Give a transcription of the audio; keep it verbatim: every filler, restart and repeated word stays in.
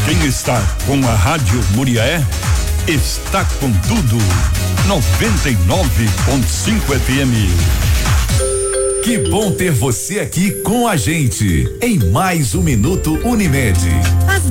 Quem está com a Rádio Muriaé está com tudo. noventa e nove ponto cinco F M. Que bom ter você aqui com a gente em mais um Minuto Unimed.